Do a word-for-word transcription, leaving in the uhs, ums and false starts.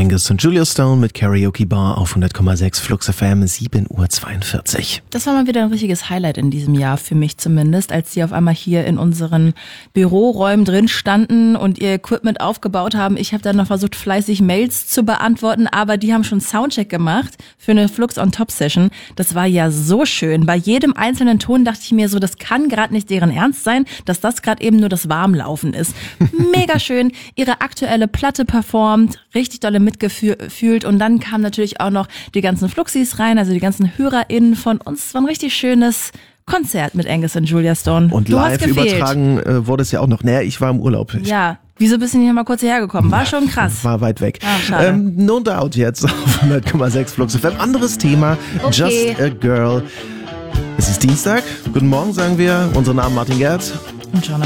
Angus und Julia Stone mit Karaoke Bar auf hundert Komma sechs Flux F M, sieben Uhr zweiundvierzig. Das war mal wieder ein richtiges Highlight in diesem Jahr, für mich zumindest, als sie auf einmal hier in unseren Büroräumen drin standen und ihr Equipment aufgebaut haben. Ich habe dann noch versucht, fleißig Mails zu beantworten, aber die haben schon Soundcheck gemacht für eine Flux on Top Session. Das war ja so schön. Bei jedem einzelnen Ton dachte ich mir so, das kann gerade nicht deren Ernst sein, dass das gerade eben nur das Warmlaufen ist. Mega schön. Ihre aktuelle Platte performt, richtig dolle mitgefühlt und dann kamen natürlich auch noch die ganzen Fluxis rein, also die ganzen HörerInnen von uns. Es war ein richtig schönes Konzert mit Angus und Julia Stone. Und du live übertragen äh, wurde es ja auch noch. Naja, ich war im Urlaub. Ich ja, wieso bist du nicht mal kurz hierher gekommen? War schon krass. War weit weg. Ah, schade. ähm, No Doubt jetzt auf hundert Komma sechs Flux F M. Anderes Thema, Okay. Just a Girl. Es ist Dienstag. Guten Morgen, sagen wir. Unser Name Martin Gerz. Und Joanna